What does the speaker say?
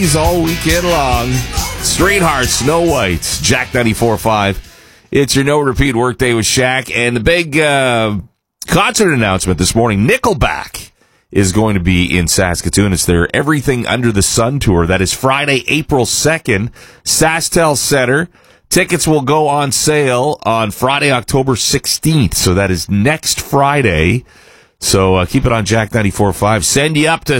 parties all weekend long. Streetheart, Snow White, Jack 94.5. It's your no-repeat workday with Shaq. And the big concert announcement this morning, Nickelback is going to be in Saskatoon. It's their Everything Under the Sun tour. That is Friday, April 2nd, SaskTel Center. Tickets will go on sale on Friday, October 16th. So that is next Friday. So keep it on Jack 94.5. Send you up to